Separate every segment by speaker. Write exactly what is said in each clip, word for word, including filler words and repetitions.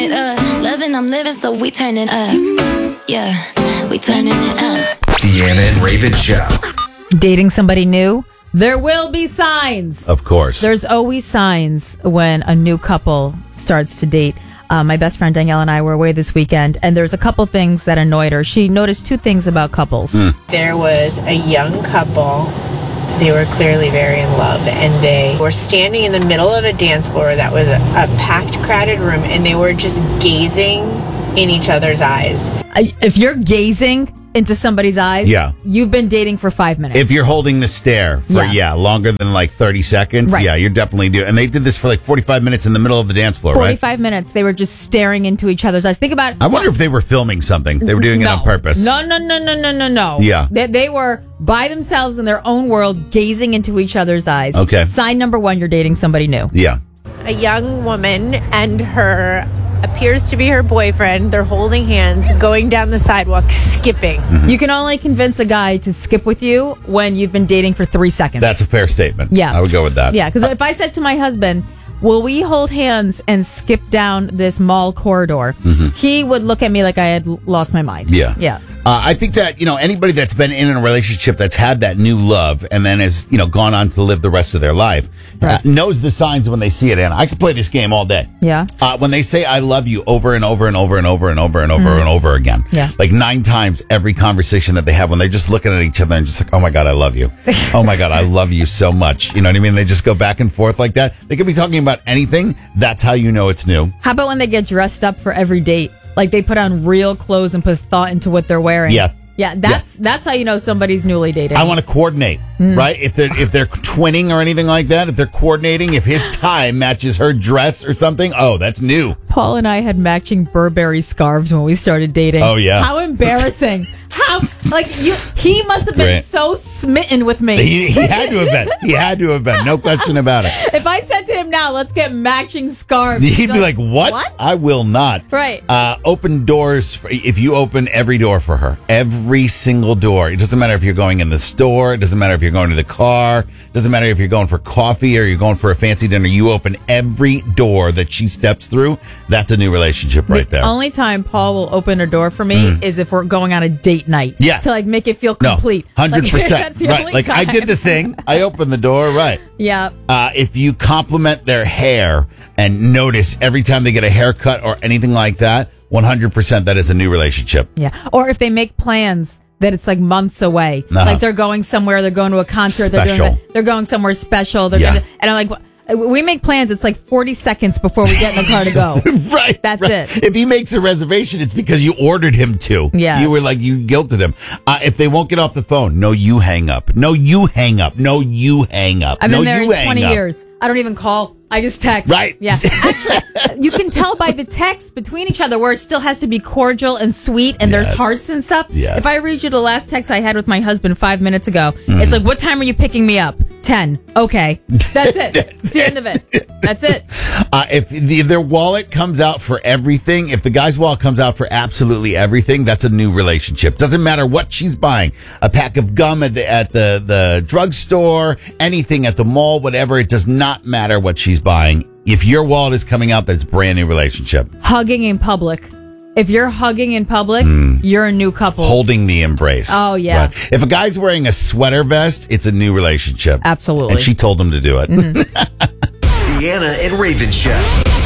Speaker 1: it up. Loving, I'm living, so we turn it up. Yeah, we turning it up.
Speaker 2: Deanna and Raven Show.
Speaker 3: Dating somebody new? There will be signs.
Speaker 4: Of course.
Speaker 3: There's always signs when a new couple starts to date. Uh, my best friend Danielle and I were away this weekend, and there's a couple things that annoyed her. She noticed two things about couples.
Speaker 4: Mm.
Speaker 5: There was a young couple. They were clearly very in love, and they were standing in the middle of a dance floor that was a, a packed, crowded room, and they were just gazing in each other's eyes.
Speaker 3: If you're gazing into somebody's eyes,
Speaker 4: yeah.
Speaker 3: you've been dating for five minutes.
Speaker 4: If you're holding the stare for, yeah,
Speaker 3: yeah
Speaker 4: longer than like thirty seconds,
Speaker 3: right.
Speaker 4: yeah, you're definitely doing. And they did this for like forty-five minutes in the middle of the dance floor,
Speaker 3: forty-five
Speaker 4: right?
Speaker 3: forty-five minutes. They were just staring into each other's eyes. Think about it.
Speaker 4: I wonder if they were filming something. They were doing
Speaker 3: no.
Speaker 4: it on purpose.
Speaker 3: No, no, no, no, no, no, no.
Speaker 4: Yeah.
Speaker 3: They, they were by themselves in their own world, gazing into each other's eyes.
Speaker 4: Okay.
Speaker 3: Sign number one, you're dating somebody new.
Speaker 4: Yeah.
Speaker 5: A young woman and her appears to be her boyfriend. They're holding hands, going down the sidewalk, skipping.
Speaker 4: Mm-hmm.
Speaker 3: You can only convince a guy to skip with you when you've been dating for three seconds.
Speaker 4: That's a fair statement.
Speaker 3: Yeah.
Speaker 4: I would go with that.
Speaker 3: Yeah, because if I said to my husband, will we hold hands and skip down this mall corridor? Mm-hmm. He would look at me like I had lost my mind.
Speaker 4: Yeah.
Speaker 3: Yeah.
Speaker 4: Uh, I think that, you know, anybody that's been in a relationship that's had that new love and then has, you know, gone on to live the rest of their life
Speaker 3: right.
Speaker 4: uh, knows the signs when they see it. And I could play this game all day.
Speaker 3: Yeah.
Speaker 4: Uh, when they say I love you over and over and over and over and over and over
Speaker 3: mm.
Speaker 4: and over again.
Speaker 3: Yeah.
Speaker 4: Like nine times every conversation that they have when they're just looking at each other and just like, oh my God, I love you. Oh my God, I love you so much. You know what I mean? They just go back and forth like that. They could be talking about anything. That's how you know it's new.
Speaker 3: How about when they get dressed up for every date? Like they put on real clothes and put thought into what they're wearing.
Speaker 4: Yeah.
Speaker 3: Yeah, that's yeah. that's how you know somebody's newly dating.
Speaker 4: I want to coordinate, mm. right? If they're if they're twinning or anything like that, if they're coordinating, if his tie matches her dress or something, oh, that's new.
Speaker 3: Paul and I had matching Burberry scarves when we started dating.
Speaker 4: Oh yeah,
Speaker 3: how embarrassing! How like you? He must have been Great. so smitten with me.
Speaker 4: He, he had to have been. He had to have been. No question about it.
Speaker 3: If I said to him now, "Let's get matching scarves,"
Speaker 4: he'd be like, "What?
Speaker 3: What?
Speaker 4: I will not."
Speaker 3: Right.
Speaker 4: Uh, open doors. For, if you open every door for her, every single door. It doesn't matter if you're going in the store. It doesn't matter if you're going to the car. It doesn't matter if you're going for coffee or you're going for a fancy dinner. You open every door that she steps through. That's a new relationship right
Speaker 3: the
Speaker 4: there.
Speaker 3: The only time Paul will open a door for me mm. is if we're going on a date night.
Speaker 4: Yeah.
Speaker 3: To like make it feel complete.
Speaker 4: No, one hundred percent.
Speaker 3: Like,
Speaker 4: right. Like time. I did the thing. I opened the door. Right.
Speaker 3: Yeah.
Speaker 4: Uh, if you compliment their hair and notice every time they get a haircut or anything like that, one hundred percent that is a new relationship.
Speaker 3: Yeah. Or if they make plans that it's like months away. Uh-huh. Like they're going somewhere, they're going to a concert,
Speaker 4: special.
Speaker 3: they're doing they're going somewhere special. They're
Speaker 4: yeah.
Speaker 3: gonna, and I'm like, we make plans. It's like forty seconds before we get in the car to go.
Speaker 4: right.
Speaker 3: That's
Speaker 4: right.
Speaker 3: it.
Speaker 4: If he makes a reservation, it's because you ordered him to.
Speaker 3: Yes.
Speaker 4: You were like, you guilted him. Uh, if they won't get off the phone, no, you hang up. No, you hang up. No, you hang up.
Speaker 3: I've been
Speaker 4: no,
Speaker 3: there
Speaker 4: you
Speaker 3: in twenty
Speaker 4: hang
Speaker 3: years.
Speaker 4: Up.
Speaker 3: I don't even call. I just text.
Speaker 4: Right.
Speaker 3: Yeah. Actually, you can tell by the text between each other where it still has to be cordial and sweet and
Speaker 4: yes.
Speaker 3: there's hearts and stuff.
Speaker 4: Yes.
Speaker 3: If I read you the last text I had with my husband five minutes ago, mm. it's like, what time are you picking me up? ten. Okay. That's it. That's the end of it. That's it.
Speaker 4: Uh, if the, their wallet comes out for everything, if the guy's wallet comes out for absolutely everything, that's a new relationship. Doesn't matter what she's buying. A pack of gum at the, at the, the drugstore, anything at the mall, whatever. It does not matter what she's buying. If your wallet is coming out, that's a brand new relationship.
Speaker 3: Hugging in public. If you're hugging in public, mm. you're a new couple.
Speaker 4: Holding the embrace.
Speaker 3: Oh, yeah.
Speaker 4: Right. If a guy's wearing a sweater vest, it's a new relationship.
Speaker 3: Absolutely.
Speaker 4: And she told him to do it.
Speaker 3: Mm-hmm.
Speaker 2: Deanna and Raven Show.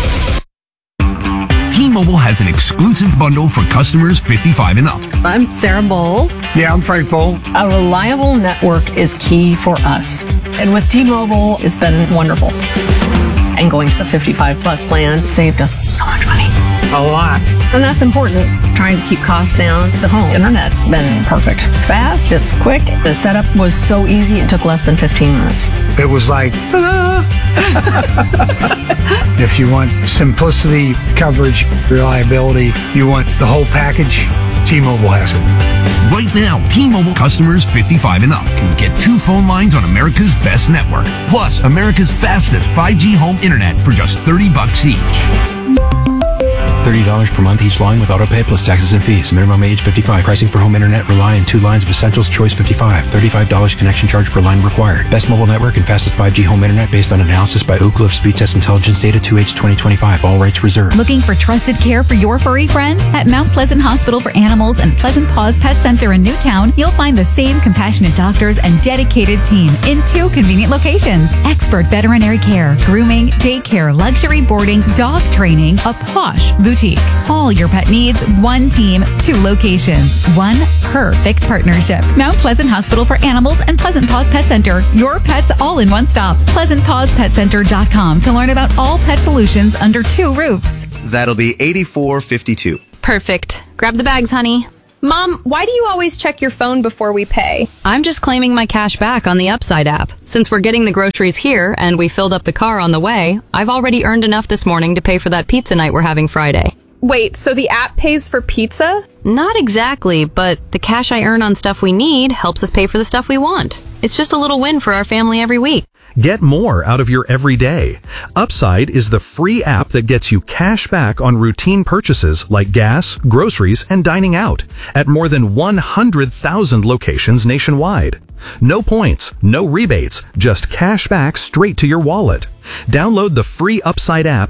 Speaker 6: T-Mobile has an exclusive bundle for customers fifty-five and up.
Speaker 7: I'm Sarah Bowl.
Speaker 8: Yeah, I'm Frank Bowl.
Speaker 7: A reliable network is key for us. And with T-Mobile, it's been wonderful. And going to the fifty-five plus plan saved us so much money.
Speaker 8: A lot.
Speaker 7: And that's important. Trying to keep costs down. The home internet's been perfect. It's fast, it's quick. The setup was so easy, it took less than fifteen minutes.
Speaker 8: It was like, ah. If you want simplicity, coverage, reliability, you want the whole package, T-Mobile has it.
Speaker 6: Right now, T-Mobile customers fifty-five and up can get two phone lines on America's best network, plus America's fastest five G home internet for just thirty bucks each.
Speaker 9: thirty dollars per month each line with autopay plus taxes and fees. Minimum age fifty-five. Pricing for home internet rely on two lines of Essentials Choice fifty-five. thirty-five dollars connection charge per line required. Best mobile network and fastest five G home internet based on analysis by Ookla of Speed Test Intelligence data two H twenty twenty-five. All rights reserved.
Speaker 10: Looking for trusted care for your furry friend? At Mount Pleasant Hospital for Animals and Pleasant Paws Pet Center in Newtown, you'll find the same compassionate doctors and dedicated team in two convenient locations. Expert veterinary care, grooming, daycare, luxury boarding, dog training, a posh boutique. All your pet needs, one team, two locations, one perfect partnership. Mount Pleasant Hospital for Animals and Pleasant Paws Pet Center. Your pets all in one stop. pleasant paws pet center dot com to learn about all pet solutions under two roofs.
Speaker 11: That'll be eighty-four fifty-two.
Speaker 12: Perfect. Grab the bags, honey.
Speaker 13: Mom, why do you always check your phone before we pay?
Speaker 12: I'm just claiming my cash back on the Upside app. Since we're getting the groceries here and we filled up the car on the way, I've already earned enough this morning to pay for that pizza night we're having Friday.
Speaker 13: Wait, so the app pays for pizza?
Speaker 12: Not exactly, but the cash I earn on stuff we need helps us pay for the stuff we want. It's just a little win for our family every week.
Speaker 14: Get more out of your everyday. Upside is the free app that gets you cash back on routine purchases like gas, groceries, and dining out at more than one hundred thousand locations nationwide. No points, no rebates, just cash back straight to your wallet. Download the free Upside app